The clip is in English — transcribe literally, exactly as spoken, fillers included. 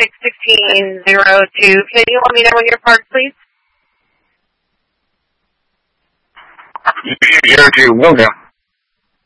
six one six zero two. Can you let me know when you're parked, please? zero two, will do.